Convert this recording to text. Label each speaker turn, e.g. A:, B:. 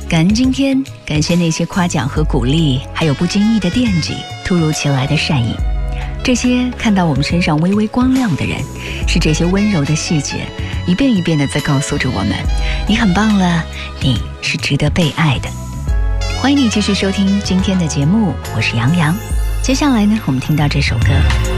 A: 感恩今天，感谢那些夸奖和鼓励，还有不经意的惦记，突如其来的善意。这些看到我们身上微微光亮的人，是这些温柔的细节，一遍一遍地在告诉着我们，你很棒了，你是值得被爱的。欢迎你继续收听今天的节目，我是杨洋。接下来呢，我们听到这首歌。